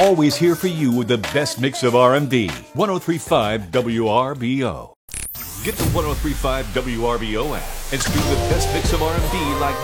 always here for you with the best mix of R&B. 103.5 WRBO. Get the 103.5 WRBO app and stream the best mix of R&B like